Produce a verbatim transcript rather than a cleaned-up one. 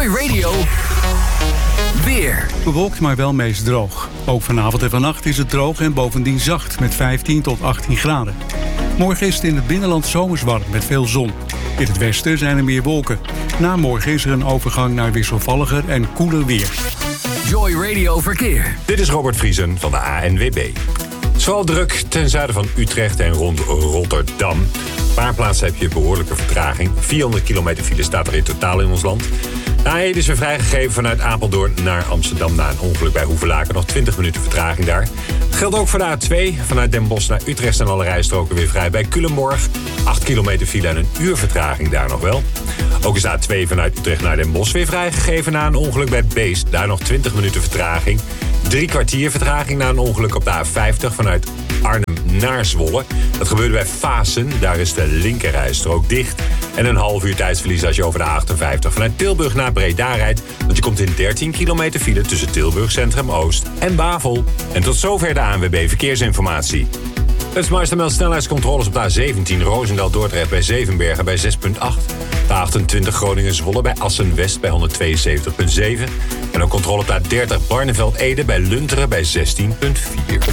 Joy Radio. Weer. Bewolkt, maar wel meest droog. Ook vanavond en vannacht is het droog en bovendien zacht met vijftien tot achttien graden. Morgen is het in het binnenland zomers warm met veel zon. In het westen zijn er meer wolken. Na morgen is er een overgang naar wisselvalliger en koeler weer. Joy Radio Verkeer. Dit is Robert Vriesen van de A N W B. Het is vooral druk ten zuiden van Utrecht en rond Rotterdam. Een paar plaatsen heb je behoorlijke vertraging. vierhonderd kilometer file staat er in totaal in ons land. De A één is weer vrijgegeven vanuit Apeldoorn naar Amsterdam na een ongeluk bij Hoevelaken. Nog twintig minuten vertraging daar. Dat geldt ook voor de A twee. Vanuit Den Bosch naar Utrecht zijn alle rijstroken weer vrij bij Culemborg. acht kilometer file en een uur vertraging daar nog wel. Ook is de A twee vanuit Utrecht naar Den Bosch weer vrijgegeven na een ongeluk bij Beest. Daar nog twintig minuten vertraging. Drie kwartier vertraging na een ongeluk op de A vijftig vanuit Arnhem naar Zwolle. Dat gebeurde bij Vaassen. Daar is de linkerrijstrook dicht. En een half uur tijdsverlies als je over de A achtenvijftig vanuit Tilburg naar Breda rijdt. Want je komt in dertien kilometer file tussen Tilburg Centrum Oost en Bavel. En tot zover de A N W B Verkeersinformatie. Het Mastermeld snelheidscontroles op de A zeventien Roosendaal-Dordrecht bij Zevenbergen bij zes komma acht. De A achtentwintig Groningen-Zwolle bij Assen-West bij honderdtweeënzeventig komma zeven. En ook controle op de A dertig Barneveld-Ede bij Lunteren bij zestien komma vier.